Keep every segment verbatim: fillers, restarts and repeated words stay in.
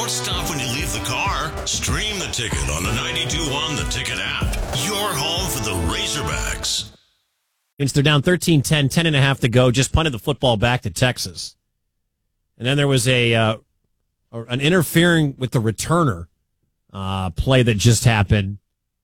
Don't stop when you leave the car. Stream the ticket on the ninety-two point one The Ticket app. Your home for the Razorbacks. They're down thirteen ten, ten and a half to go. Just punted the football back to Texas. And then there was a uh, an interfering with the returner uh, play that just happened.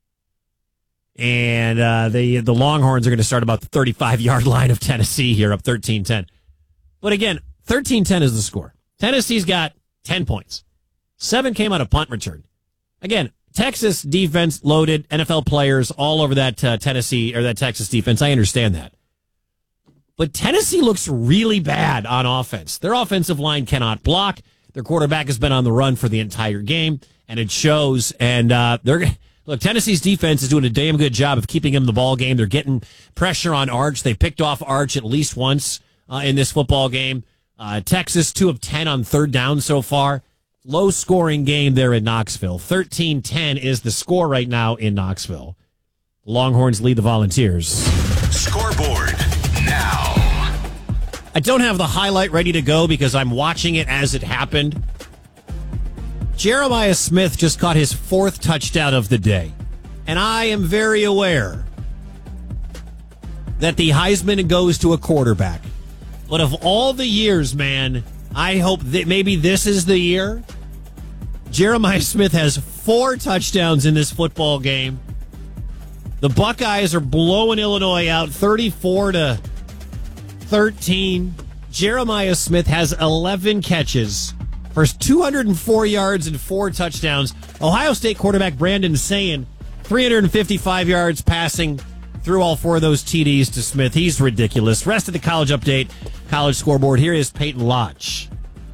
And uh, the, the Longhorns are going to start about the thirty-five-yard line of Tennessee here, up thirteen ten. But again, thirteen ten is the score. Tennessee's got ten points. Seven came out of punt return. Again, Texas defense loaded, N F L players all over that uh, Tennessee or that Texas defense. I understand that. But Tennessee looks really bad on offense. Their offensive line cannot block. Their quarterback has been on the run for the entire game, and it shows. And uh, they're look, Tennessee's defense is doing a damn good job of keeping them in the ball game. They're getting pressure on Arch. They picked off Arch at least once uh, in this football game. Uh, Texas, two of ten on third down so far. Low-scoring game there in Knoxville. thirteen ten is the score right now in Knoxville. Longhorns lead the Volunteers. Scoreboard now. I don't have the highlight ready to go because I'm watching it as it happened. Jeremiah Smith just caught his fourth touchdown of the day. And I am very aware that the Heisman goes to a quarterback. But of all the years, man, I hope that maybe this is the year. Jeremiah Smith has four touchdowns in this football game. The Buckeyes are blowing Illinois out thirty-four to thirteen. Jeremiah Smith has eleven catches for two hundred four yards and four touchdowns. Ohio State quarterback Brandon Sayin, three hundred fifty-five yards passing through all four of those T Ds to Smith. He's ridiculous. Rest of the college update, college scoreboard. Here is Peyton Lodge.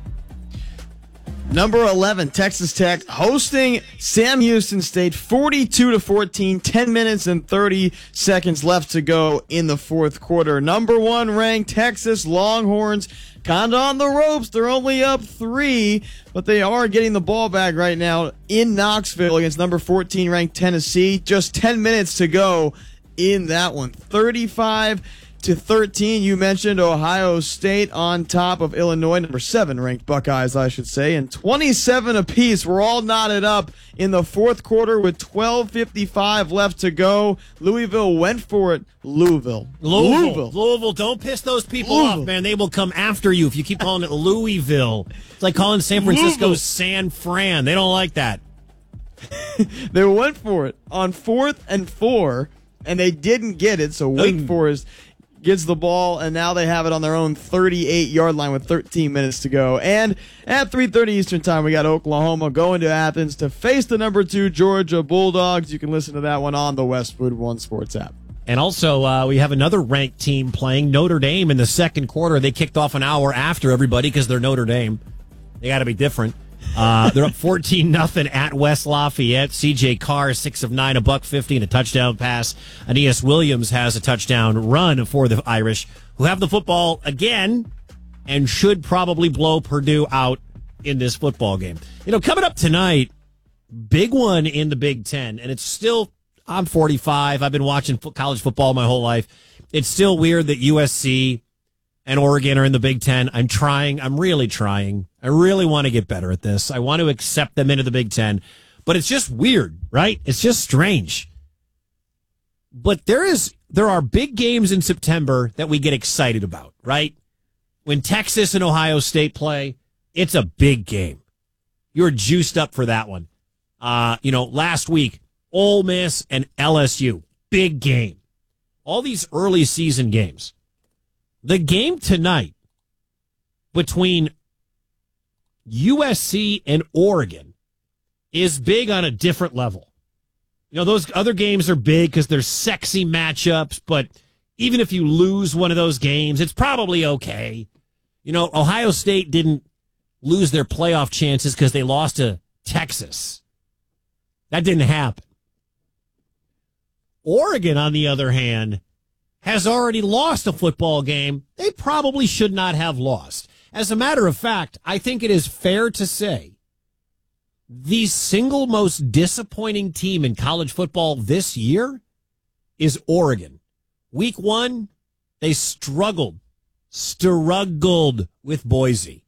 Number eleven, Texas Tech hosting Sam Houston State, forty-two to fourteen, ten minutes and thirty seconds left to go in the fourth quarter. Number one ranked Texas Longhorns, kind of on the ropes. They're only up three, but they are getting the ball back right now in Knoxville against number fourteen ranked Tennessee. Just ten minutes to go in that one. thirty-five to thirteen. You mentioned Ohio State on top of Illinois, number seven ranked Buckeyes, I should say, and twenty-seven apiece. We're all knotted up in the fourth quarter with twelve fifty-five left to go. Louisville went for it. Louisville. Louisville. Louisville. Louisville. Don't piss those people Louisville. off, man. They will come after you if you keep calling it Louisville. It's like calling San Francisco Louisville. San Fran. They don't like that. They went for it on fourth and four, and they didn't get it, so Wake Forest gets the ball, and now they have it on their own thirty-eight-yard line with thirteen minutes to go. And at three thirty Eastern Time, we got Oklahoma going to Athens to face the number two Georgia Bulldogs. You can listen to that one on the Westwood One Sports app. And also, uh, we have another ranked team playing Notre Dame in the second quarter. They kicked off an hour after everybody because they're Notre Dame. They got to be different. Uh, they're up fourteen nothing at West Lafayette. C J Carr, six of nine, a buck fifty, and a touchdown pass. Aeneas Williams has a touchdown run for the Irish, who have the football again and should probably blow Purdue out in this football game. You know, coming up tonight, big one in the Big Ten, and it's still, I'm forty-five. I've been watching fo- college football my whole life. It's still weird that U S C and Oregon are in the Big Ten. I'm trying. I'm really trying. I really want to get better at this. I want to accept them into the Big Ten. But it's just weird, right? It's just strange. But there is, there are big games in September that we get excited about, right? When Texas and Ohio State play, it's a big game. You're juiced up for that one. Uh, you know, last week, Ole Miss and L S U, big game. All these early season games. The game tonight between U S C and Oregon is big on a different level. You know, those other games are big because they're sexy matchups, but even if you lose one of those games, it's probably okay. You know, Ohio State didn't lose their playoff chances because they lost to Texas. That didn't happen. Oregon, on the other hand, has already lost a football game they probably should not have lost. As a matter of fact, I think it is fair to say the single most disappointing team in college football this year is Oregon. Week one, they struggled, struggled with Boise.